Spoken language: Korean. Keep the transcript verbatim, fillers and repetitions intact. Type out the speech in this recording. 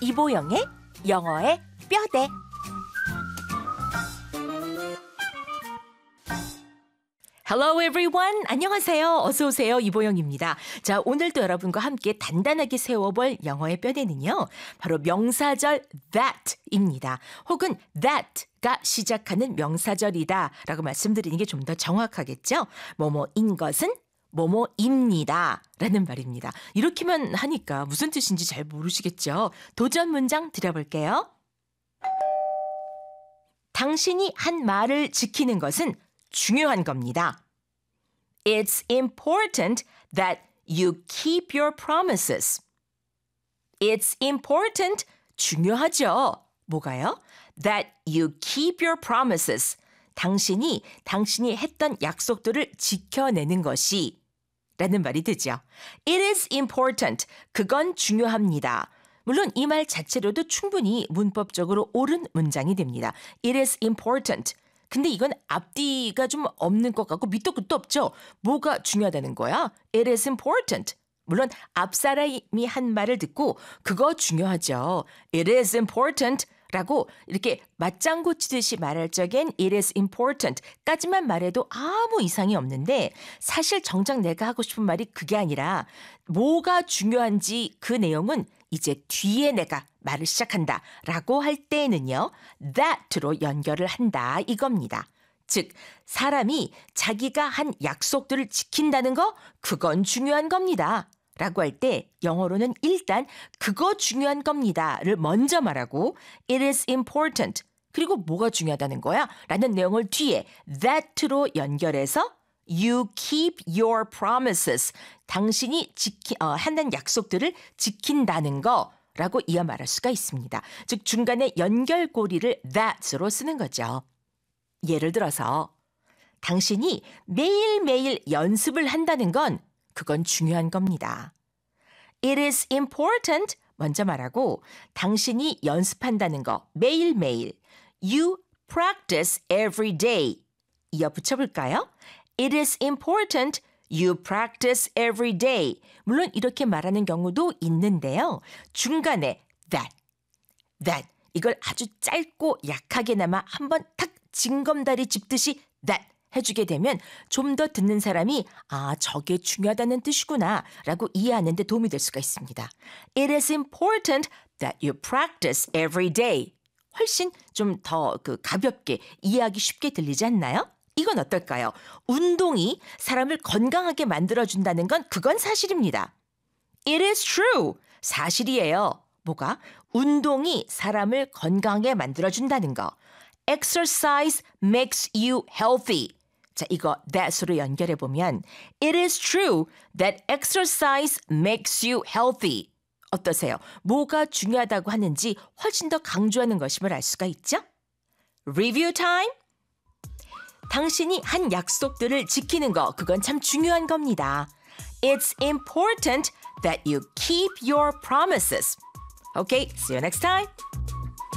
이보영의 영어의 뼈대. Hello everyone. 안녕하세요. 어서 오세요. 이보영입니다. 자, 오늘도 여러분과 함께 단단하게 세워볼 영어의 뼈대는요. 바로 명사절 that입니다. 혹은 that가 시작하는 명사절이다 라고 말씀드리는 게 좀 더 정확하겠죠. 뭐뭐인 것은 뭐뭐입니다 라는 말입니다. 이렇게만 하니까 무슨 뜻인지 잘 모르시겠죠. 도전 문장 드려볼게요. 당신이 한 말을 지키는 것은 중요한 겁니다. It's important that you keep your promises. It's important, 중요하죠. 뭐가요? That you keep your promises. 당신이 당신이 했던 약속들을 지켜내는 것이 라는 말이 되죠. It is important. 그건 중요합니다. 물론 이 말 자체로도 충분히 문법적으로 옳은 문장이 됩니다. It is important. 근데 이건 앞뒤가 좀 없는 것 같고 밑도 끝도 없죠. 뭐가 중요하다는 거야? It is important. 물론 앞 사람이 한 말을 듣고 그거 중요하죠. It is important 라고 이렇게 맞장구 치듯이 말할 적엔 It is important 까지만 말해도 아무 이상이 없는데 사실 정작 내가 하고 싶은 말이 그게 아니라 뭐가 중요한지 그 내용은 이제 뒤에 내가 말을 시작한다 라고 할 때에는요. that로 연결을 한다 이겁니다. 즉 사람이 자기가 한 약속들을 지킨다는 거 그건 중요한 겁니다. 라고 할 때 영어로는 일단 그거 중요한 겁니다를 먼저 말하고 It is important. 그리고 뭐가 중요하다는 거야? 라는 내용을 뒤에 that로 연결해서 You keep your promises. 당신이 지키, 어, 하는 약속들을 지킨다는 거라고 이어 말할 수가 있습니다. 즉 중간에 연결고리를 that으로 쓰는 거죠. 예를 들어서 당신이 매일매일 연습을 한다는 건 그건 중요한 겁니다. It is important 먼저 말하고 당신이 연습한다는 거 매일매일 You practice every day 이어 붙여볼까요? It is important you practice every day. 물론 이렇게 말하는 경우도 있는데요. 중간에 that, that 이걸 아주 짧고 약하게나마 한번 탁 징검다리 짚듯이 that 해주게 되면 좀 더 듣는 사람이 아 저게 중요하다는 뜻이구나 라고 이해하는 데 도움이 될 수가 있습니다. It is important that you practice every day. 훨씬 좀 더 그 가볍게 이해하기 쉽게 들리지 않나요? 이건 어떨까요? 운동이 사람을 건강하게 만들어준다는 건 그건 사실입니다. It is true. 사실이에요. 뭐가? 운동이 사람을 건강하게 만들어준다는 거. Exercise makes you healthy. 자, 이거 that으로 연결해보면 It is true that exercise makes you healthy. 어떠세요? 뭐가 중요하다고 하는지 훨씬 더 강조하는 것임을 알 수가 있죠? Review time. 당신이 한 약속들을 지키는 거 그건 참 중요한 겁니다. It's important that you keep your promises. Okay, see you next time.